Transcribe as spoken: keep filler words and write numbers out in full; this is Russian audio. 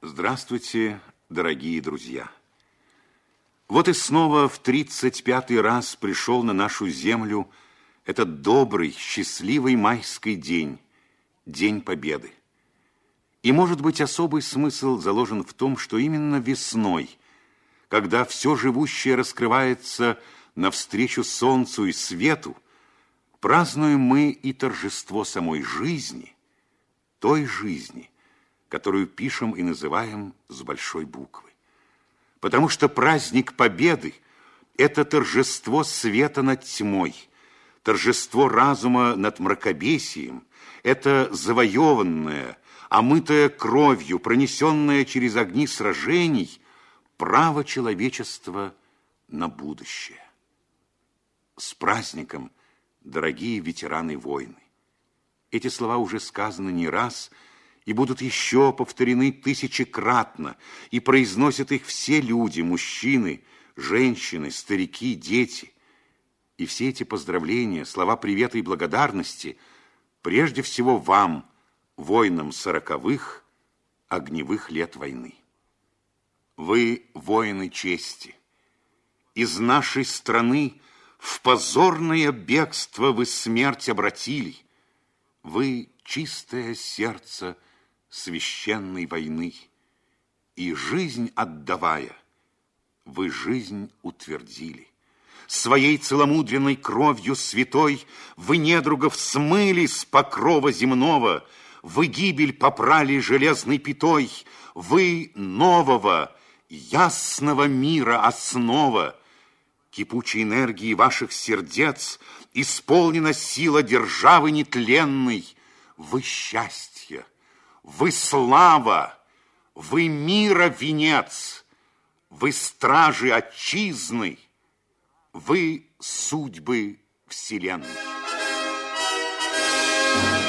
Здравствуйте, дорогие друзья! Вот и снова в тридцать пятый раз пришел на нашу землю этот добрый, счастливый майский день, День Победы. И, может быть, особый смысл заложен в том, что именно весной, когда все живущее раскрывается навстречу солнцу и свету, празднуем мы и торжество самой жизни, той жизни, которую пишем и называем с большой буквы. Потому что праздник Победы – это торжество света над тьмой, торжество разума над мракобесием, это завоеванное, омытое кровью, пронесенное через огни сражений, право человечества на будущее. С праздником, дорогие ветераны войны! Эти слова уже сказаны не раз и будут еще повторены тысячекратно, и произносят их все люди, мужчины, женщины, старики, дети. И все эти поздравления, слова привета и благодарности прежде всего вам, воинам сороковых, огневых лет войны. Вы воины чести. Из нашей страны в позорное бегство вы смерть обратили. Вы чистое сердце священной войны, и жизнь отдавая, вы жизнь утвердили. Своей целомудренной кровью святой вы недругов смыли с покрова земного, вы гибель попрали железной пятой, вы нового, ясного мира основа. Кипучей энергии ваших сердец исполнена сила державы нетленной. Вы счастье, вы слава, вы мира венец, вы стражи отчизны, вы судьбы вселенной.